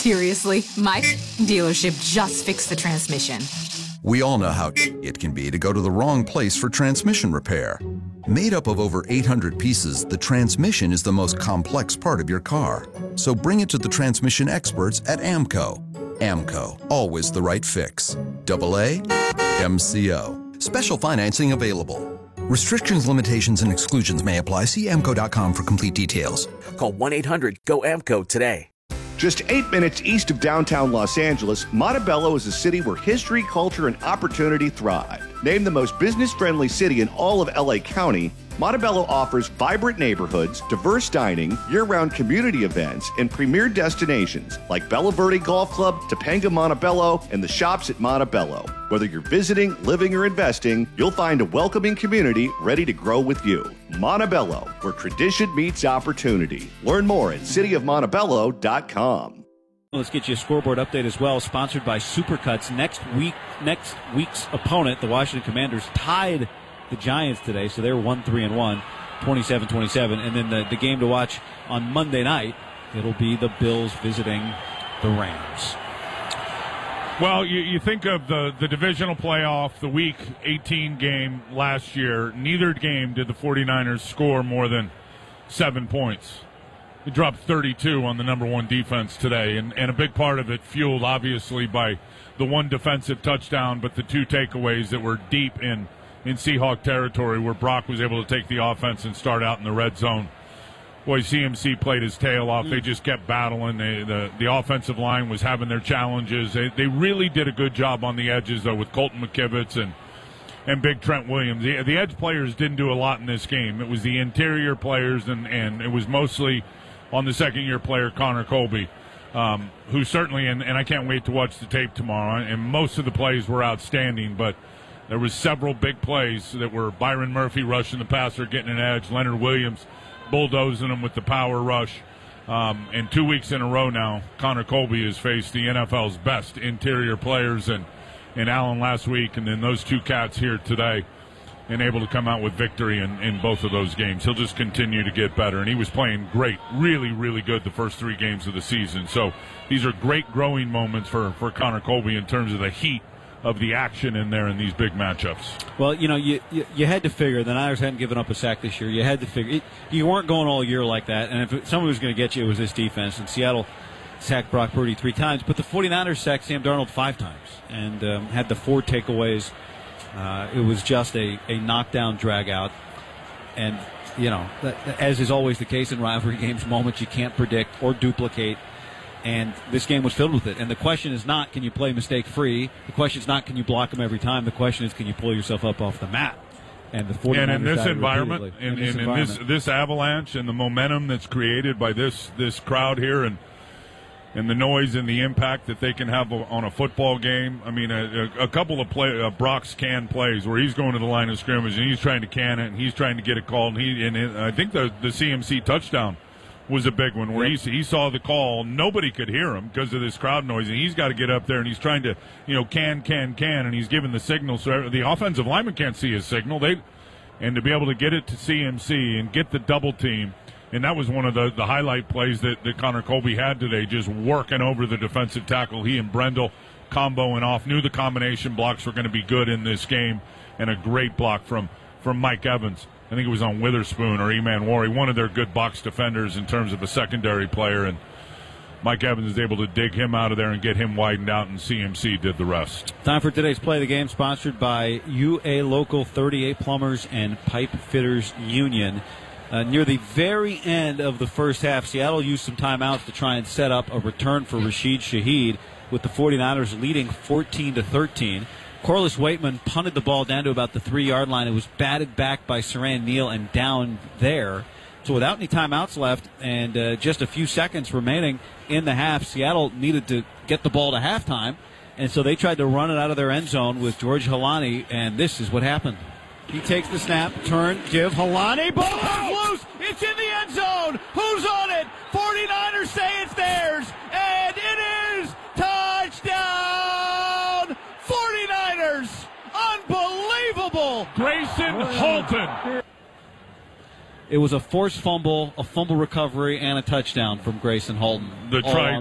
Seriously, my dealership just fixed the transmission. We all know how it can be to go to the wrong place for transmission repair. Made up of over 800 pieces, the transmission is the most complex part of your car. So bring it to the transmission experts at AMCO. AMCO, always the right fix. AA MCO. Special financing available. Restrictions, limitations, and exclusions may apply. See AMCO.com for complete details. Call 1-800-GO-AMCO today. Just 8 minutes east of downtown Los Angeles, Montebello is a city where history, culture, and opportunity thrive. Named the most business-friendly city in all of LA County, Montebello offers vibrant neighborhoods, diverse dining, year-round community events, and premier destinations like Bella Verde Golf Club, Topanga Montebello, and the shops at Montebello. Whether you're visiting, living, or investing, you'll find a welcoming community ready to grow with you. Montebello, where tradition meets opportunity. Learn more at cityofmontebello.com. Let's get you a scoreboard update as well, sponsored by Supercuts. Next week's opponent, the Washington Commanders, tied the Giants today, so they're 1-3-1, 27-27. And then the game to watch on Monday night, it'll be the Bills visiting the Rams. Well, you think of the divisional playoff, the Week 18 game last year. Neither game did the 49ers score more than 7 points. They dropped 32 on the number one defense today, and a big part of it fueled, obviously, by the one defensive touchdown, but the two takeaways that were deep in Seahawk territory where Brock was able to take the offense and start out in the red zone. Boy, CMC played his tail off. They just kept battling. The offensive line was having their challenges. They really did a good job on the edges, though, with Colton McKivitz and Big Trent Williams. The edge players didn't do a lot in this game. It was the interior players, and it was mostly on the second-year player, Connor Colby, who certainly, and I can't wait to watch the tape tomorrow, and most of the plays were outstanding, but there was several big plays that were Byron Murphy rushing the passer, getting an edge, Leonard Williams bulldozing them with the power rush. And 2 weeks in a row now, Connor Colby has faced the NFL's best interior players, and Allen last week, and then those two cats here today, and able to come out with victory in both of those games. He'll just continue to get better, and he was playing great, really, really good the first 3 games of the season. So these are great growing moments for Connor Colby in terms of the heat of the action in there in these big matchups. Well, you had to figure the Niners hadn't given up a sack this year. You had to figure you weren't going all year like that, and if someone was going to get you, it was this defense. And Seattle sacked Brock Purdy 3 times, but the 49ers sacked Sam Darnold 5 times and had the 4 takeaways. It was just a knockdown drag-out. And, as is always the case in rivalry games, moments you can't predict or duplicate. And this game was filled with it. And the question is not, can you play mistake-free? The question is not, can you block them every time? The question is, can you pull yourself up off the mat? And the 49ers, and in this environment, in this avalanche and the momentum that's created by this crowd here and the noise and the impact that they can have on a football game. I mean, a couple of Brock's can plays where he's going to the line of scrimmage and he's trying to can it and he's trying to get it called. And I think the CMC touchdown was a big one where he saw the call. Nobody could hear him because of this crowd noise, and he's got to get up there and he's trying to, can, and he's giving the signal so the offensive lineman can't see his signal. And to be able to get it to CMC and get the double team. And that was one of the highlight plays that Connor Colby had today, just working over the defensive tackle. He and Brendel comboing off, knew the combination blocks were going to be good in this game, and a great block from Mike Evans. I think it was on Witherspoon or Eman Wari, one of their good box defenders in terms of a secondary player. And Mike Evans is able to dig him out of there and get him widened out, and CMC did the rest. Time for today's Play the Game, sponsored by UA Local 38 Plumbers and Pipe Fitters Union. Near the very end of the first half, Seattle used some timeouts to try and set up a return for Rashid Shaheed, with the 49ers leading 14-13. Corliss Waitman punted the ball down to about the 3-yard line. It was batted back by Saran Neal and down there. So without any timeouts left and just a few seconds remaining in the half, Seattle needed to get the ball to halftime, and so they tried to run it out of their end zone with George Halani, and this is what happened. He takes the snap, turn, give Halani, ball comes loose, it's in the end zone, who's on it? 49ers say it's theirs, and it is touchdown, 49ers, unbelievable. Grayson Halton. It was a forced fumble, a fumble recovery, and a touchdown from Grayson Halton. The try